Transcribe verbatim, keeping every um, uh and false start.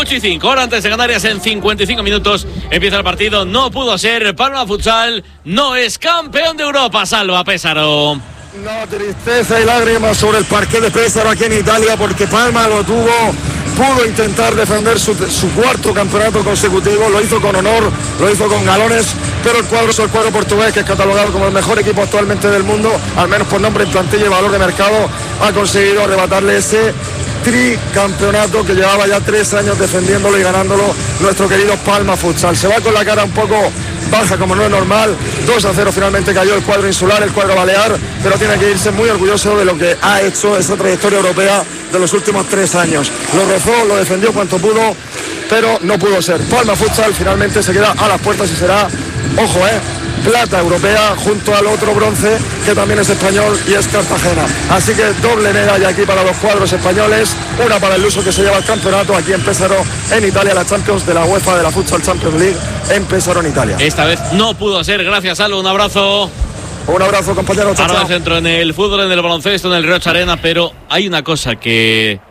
ocho y cinco, hora antes de Canarias, en cincuenta y cinco minutos empieza el partido. No pudo ser. Palma Futsal no es campeón de Europa. Salva Pesaro. No, tristeza y lágrimas sobre el parquet de Pesaro aquí en Italia, porque Palma lo tuvo, pudo intentar defender su, su cuarto campeonato consecutivo, lo hizo con honor, lo hizo con galones, pero el cuadro es el cuadro portugués, que es catalogado como el mejor equipo actualmente del mundo, al menos por nombre en plantilla y valor de mercado, ha conseguido arrebatarle ese tricampeonato que llevaba ya tres años defendiéndolo y ganándolo nuestro querido Palma Futsal. Se va con la cara un poco baja, como no es normal. Dos a cero finalmente cayó el cuadro insular, el cuadro balear, pero tiene que irse muy orgulloso de lo que ha hecho esa trayectoria europea de los últimos tres años. Lo rezó, lo defendió cuanto pudo, pero no pudo ser. Palma Futsal finalmente se queda a las puertas y será, ojo, eh, plata europea junto al otro bronce que también es español y es Cartagena. Así que doble medalla aquí para los cuadros españoles, una para el Luso, que se lleva el campeonato aquí en Pesaro, en Italia, la Champions de la UEFA de la Futsal Champions League en Pesaro, en Italia. Esta vez no pudo ser. Gracias, Aldo, un abrazo. Un abrazo, compañero. Ahora me centro en el fútbol, en el baloncesto, en el Rioja Arena, pero hay una cosa que